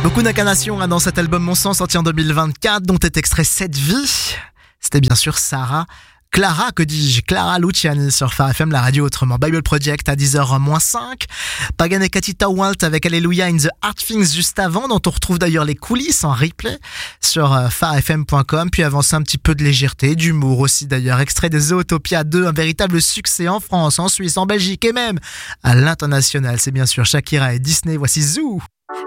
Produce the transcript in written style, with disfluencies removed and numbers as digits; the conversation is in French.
Beaucoup d'incarnations dans cet album Mon Sang sorti en 2024, dont est extrait Cette vie. C'était bien sûr Clara Luciani sur Phare FM, la radio autrement. Bible Project à 10h-5. Pagan et Cathy Towalt avec Alléluia in the Hard Things juste avant, dont on retrouve d'ailleurs les coulisses en replay sur pharefm.com. Puis avancer un petit peu de légèreté, d'humour aussi d'ailleurs. Extrait de Zootopia 2, un véritable succès en France, en Suisse, en Belgique et même à l'international. C'est bien sûr Shakira et Disney. Voici Zoo.